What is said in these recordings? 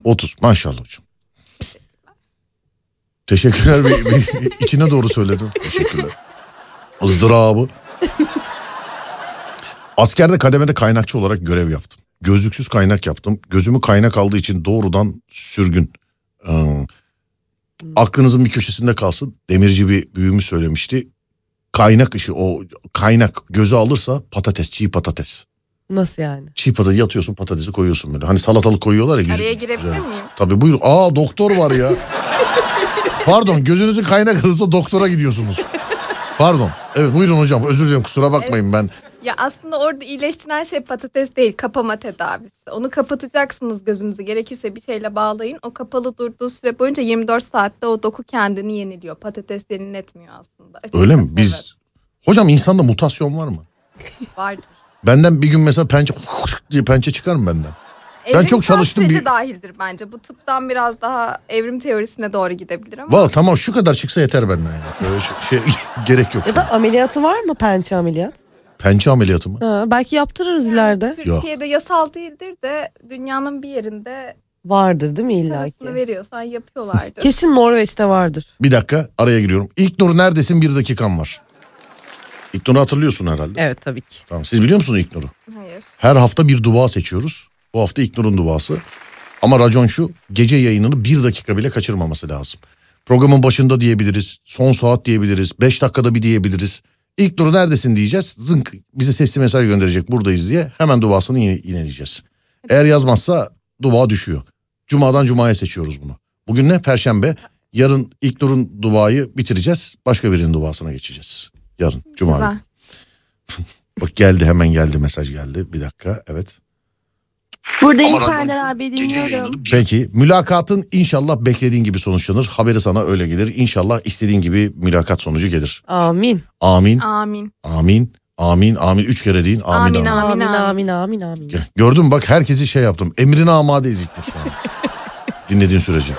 30 maşallah hocam. Teşekkürler. içine doğru söyledim. Teşekkürler. ızdırabı. Askerde kademede kaynakçı olarak görev yaptım. Gözlüksüz kaynak yaptım. Gözümü kaynak aldığı için doğrudan sürgün. Aklınızın bir köşesinde kalsın. Demirci bir büyüğümüz söylemişti. Kaynak ışığı, o kaynak gözü alırsa patates, çiğ patates. Nasıl yani? Çiğ patates yatıyorsun, patatesi koyuyorsun böyle. Hani salatalık koyuyorlar ya. Araya girebilir miyim? Tabii buyur. Doktor var ya. Pardon, gözünüzün kaynak alırsa doktora gidiyorsunuz. Pardon. Evet buyurun hocam, özür dilerim, kusura bakmayın ben. Ya aslında orada iyileştiren şey patates değil, kapama tedavisi. Onu kapatacaksınız gözünüzü, gerekirse bir şeyle bağlayın. O kapalı durduğu süre boyunca 24 saatte o doku kendini yeniliyor. Patates yeniletmiyor aslında. Açıkçası. Öyle mi? Biz... Hocam insanda mutasyon var mı? Vardır. Benden bir gün mesela pençe diye pençe çıkar mı benden? Ben çok çalıştım. Evrimsel dahildir bence. Bu tıptan biraz daha evrim teorisine doğru gidebilir ama. Valla tamam, şu kadar çıksa yeter benden yani. Şöyle gerek yok. Ya da ameliyatı var mı, pençe ameliyat? Pençe ameliyatı mı? Belki yaptırırız ileride. Türkiye'de yasal değildir de dünyanın bir yerinde vardır değil mi illaki? parasını veriyorsan yapıyorlardır. Kesin Norveç'te vardır. Bir dakika, araya giriyorum. İlknur neredesin, 1 dakikam var. İlknur'u hatırlıyorsun herhalde. Evet tabii ki. Tamam. Siz biliyor musunuz İlknur'u? Hayır. Her hafta bir dua seçiyoruz. Bu hafta İlknur'un duası. Ama racon şu, gece yayınını 1 dakika bile kaçırmaması lazım. Programın başında diyebiliriz, son saat diyebiliriz, 5 dakikada bir diyebiliriz. İlknur neredesin diyeceğiz. Zınk bize sesli mesaj gönderecek, buradayız diye. Hemen duasını yineleyeceğiz. Eğer yazmazsa dua düşüyor. Cuma'dan Cuma'ya seçiyoruz bunu. Bugün ne? Perşembe. Yarın İlknur'un duayı bitireceğiz. Başka birinin duasına geçeceğiz. Yarın Cuma. Güzel. Bak geldi, hemen geldi, mesaj geldi. Bir dakika, evet. Buradayım Serdar abi, dinliyorum. Peki, mülakatın inşallah beklediğin gibi sonuçlanır. Haberi sana öyle gelir. İnşallah istediğin gibi mülakat sonucu gelir. Amin. Amin. Amin. Amin. Amin. Amin. 3 kere deyin. Amin. Amin. Amin amin amin. Gördün mü bak, herkesi şey yaptım. Emrine amadeyiz İlknur şu an. Dinlediğin sürece.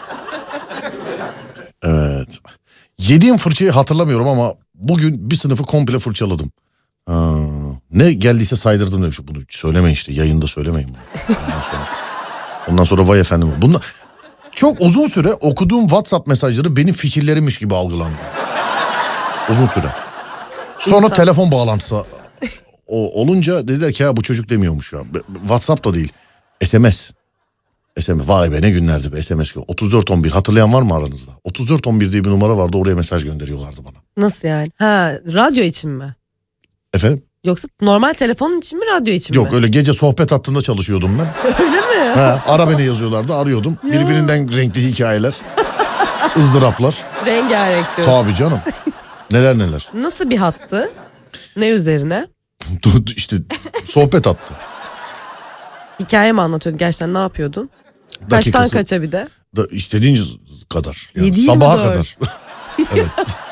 Evet. Yediğim fırçayı hatırlamıyorum ama bugün bir sınıfı komple fırçaladım. Ne geldiyse saydırdım demiş. Bunu söylemeyin işte, yayında söylemeyin bunu. Ondan sonra vay efendim. Bunlar çok uzun süre okuduğum WhatsApp mesajları benim fikirlerimmiş gibi algılandı. Uzun süre. Sonra telefon bağlantısı olunca dediler ki ya bu çocuk demiyormuş ya. WhatsApp da değil. SMS. Vay be ne günlerdi be, SMS. 3411 hatırlayan var mı aranızda? 3411 diye bir numara vardı, oraya mesaj gönderiyorlardı bana. Nasıl yani? Radyo için mi? Efendim? Yoksa normal telefonun için mi, radyo için mi? Yok, öyle gece sohbet hattında çalışıyordum ben. Öyle mi? Ara beni yazıyorlardı, arıyordum. Ya. Birbirinden renkli hikayeler. ızdıraplar. Rengarenk diyor. Tabii canım. Neler. Nasıl bir hattı? Ne üzerine? İşte sohbet hattı. Hikaye mi anlatıyordun? Gerçekten ne yapıyordun? Dakikası, kaçtan kaça bir de? İstediğiniz kadar. Yani 7-24. Sabaha kadar. Evet.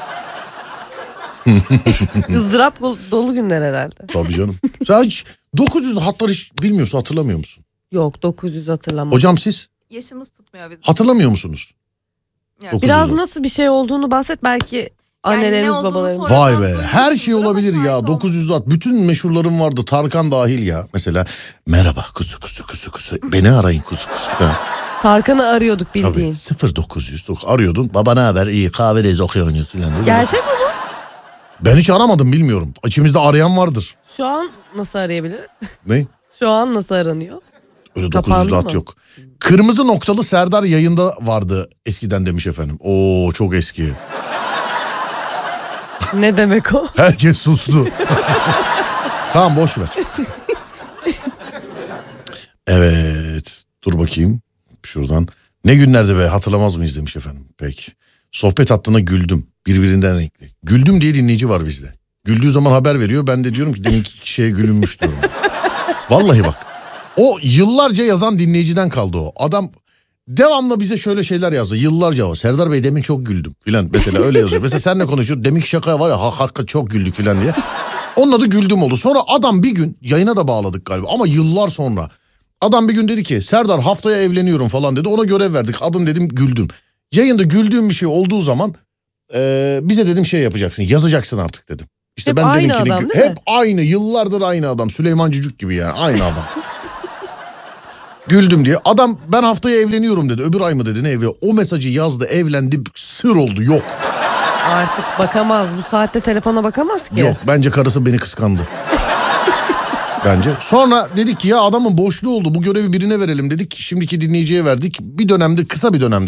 ızdırap dolu günler herhalde. Tabii canım. Sen hiç 900 hatları hiç bilmiyorsun, hatırlamıyor musun? Yok, 900 hatırlamam. Hocam siz? Yaşımız tutmuyor bizim. Hatırlamıyor musunuz? Yok. Biraz nasıl bir şey olduğunu bahset, belki annelerimiz yani babalarımız. Vay be, her şey olabilir ya. 900 at. Bütün meşhurlarım vardı, Tarkan dahil ya. Mesela merhaba kuzu. Beni arayın kuzu. Tarkan'ı arıyorduk bildiğin. Tabii 0900 arıyordun. Baba ne haber? İyi, kahvedeyiz, okey oynuyorsun. Gerçek mi bu? Ben hiç aramadım, bilmiyorum. İçimizde arayan vardır. Şu an nasıl arayabiliriz? Ne? Şu an nasıl aranıyor? Öyle Kapandı 900 at mı? yok. Kırmızı noktalı Serdar yayında vardı eskiden demiş efendim. Oo çok eski. Ne demek o? Herkes sustu. Tamam, boş ver. Evet. Dur bakayım. Şuradan. Ne günlerdi be, hatırlamaz mıyız demiş efendim. Peki. Sohbet hattına güldüm. Birbirinden renkli. Güldüm diye dinleyici var bizde. Güldüğü zaman haber veriyor. Ben de diyorum ki deminki şeye gülünmüş diyorum. Vallahi bak. O yıllarca yazan dinleyiciden kaldı o. Adam devamlı bize şöyle şeyler yazdı. Yıllarca o. Serdar Bey demin çok güldüm filan. Mesela öyle yazıyor. Mesela seninle konuşuyor. Deminki şaka var ya, hakikaten çok güldük filan diye. Onun adı güldüm oldu. Sonra adam bir gün, yayına da bağladık galiba ama yıllar sonra. Adam bir gün dedi ki Serdar haftaya evleniyorum falan dedi. Ona görev verdik. Adın dedim güldüm. Yayında güldüğüm bir şey olduğu zaman bize dedim şey yapacaksın. Yazacaksın artık dedim. İşte hep ben aynı adam değil mi? Hep aynı, yıllardır aynı adam. Süleyman Cücük gibi yani, aynı adam. Güldüm diye. Adam ben haftaya evleniyorum dedi. Öbür ay mı dedi, ne evi? O mesajı yazdı, evlendi, sır oldu, yok. Artık bakamaz. Bu saatte telefona bakamaz ki. Yok, bence karısı beni kıskandı. Bence. Sonra dedik ki ya adamın boşluğu oldu, bu görevi birine verelim dedik. Şimdiki dinleyiciye verdik. Bir dönemde, kısa bir dönemde